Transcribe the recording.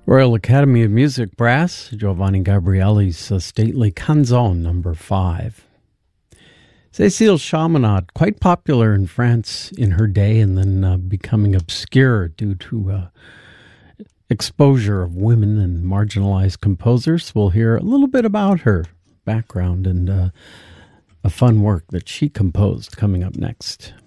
Royal Academy of Music Brass, Giovanni Gabrielli's stately Canzone number 5. Cécile Chaminade, quite popular in France in her day and then becoming obscure due to exposure of women and marginalized composers. We'll hear a little bit about her background and a fun work that she composed coming up next.